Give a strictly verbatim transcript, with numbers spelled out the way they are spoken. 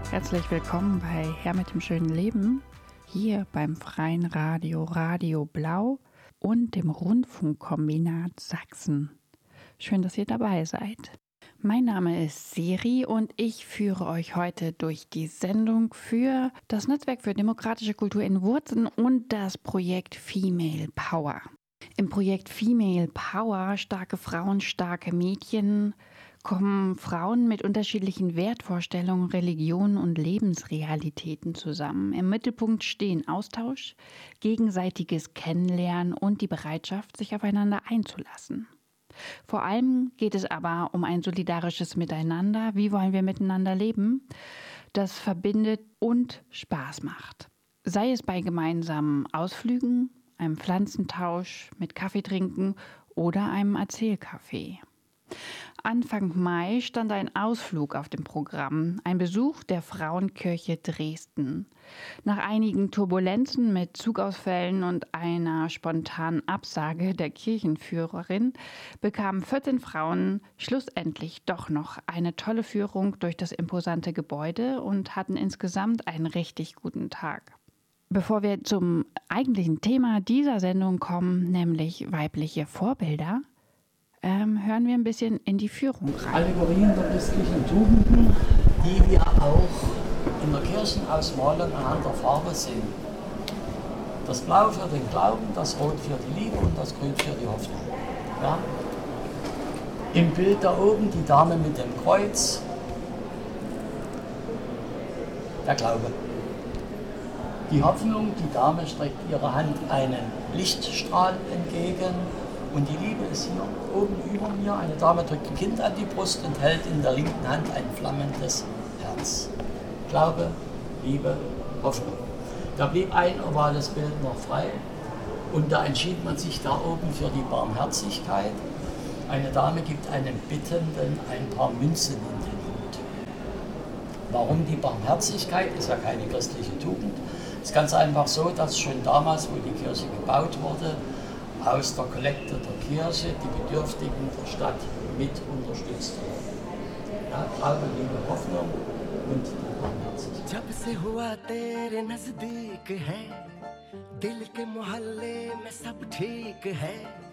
Herzlich willkommen bei Herr mit dem schönen Leben, hier beim Freien Radio Radio Blau und dem Rundfunkkombinat Sachsen. Schön, dass ihr dabei seid. Mein Name ist Siri und ich führe euch heute durch die Sendung für das Netzwerk für demokratische Kultur in Wurzen und das Projekt Female Power. Im Projekt Female Power, starke Frauen, starke Mädchen, kommen Frauen mit unterschiedlichen Wertvorstellungen, Religionen und Lebensrealitäten zusammen. Im Mittelpunkt stehen Austausch, gegenseitiges Kennenlernen und die Bereitschaft, sich aufeinander einzulassen. Vor allem geht es aber um ein solidarisches Miteinander. Wie wollen wir miteinander leben, das verbindet und Spaß macht. Sei es bei gemeinsamen Ausflügen, einem Pflanzentausch mit Kaffee trinken oder einem Erzählcafé. Anfang Mai stand ein Ausflug auf dem Programm, ein Besuch der Frauenkirche Dresden. Nach einigen Turbulenzen mit Zugausfällen und einer spontanen Absage der Kirchenführerin bekamen vierzehn Frauen schlussendlich doch noch eine tolle Führung durch das imposante Gebäude und hatten insgesamt einen richtig guten Tag. Bevor wir zum eigentlichen Thema dieser Sendung kommen, nämlich weibliche Vorbilder, Ähm, hören wir ein bisschen in die Führung rein. Allegorien der christlichen Tugenden, die wir auch in der Kirchenausmalung anhand der Farbe sehen. Das Blau für den Glauben, das Rot für die Liebe und das Grün für die Hoffnung. Ja? Im Bild da oben die Dame mit dem Kreuz, der Glaube. Die Hoffnung, die Dame streckt ihre Hand einen Lichtstrahl entgegen. Und die Liebe ist hier oben über mir. Eine Dame drückt ein Kind an die Brust und hält in der linken Hand ein flammendes Herz. Glaube, Liebe, Hoffnung. Da blieb ein ovales Bild noch frei und da entschied man sich da oben für die Barmherzigkeit. Eine Dame gibt einem Bittenden ein paar Münzen in den Mund. Warum die Barmherzigkeit? Ist ja keine christliche Tugend. Es ist ganz einfach so, dass schon damals, wo die Kirche gebaut wurde, aus der Kollekte der Kirche die Bedürftigen der Stadt mit unterstützt wurden. Ja, Glaube, Liebe, Hoffnung und die Barmherzigkeit. जब से हुआ तेरे नजदीक है दिल के मोहल्ले में सब ठीक है